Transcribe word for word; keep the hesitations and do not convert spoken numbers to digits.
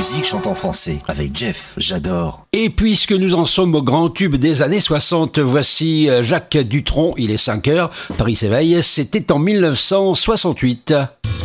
musique chante en français avec Jeff, j'adore. Et puisque nous en sommes au grand tube des années soixante, voici Jacques Dutronc, il est cinq heures, Paris s'éveille, c'était en mille neuf cent soixante-huit.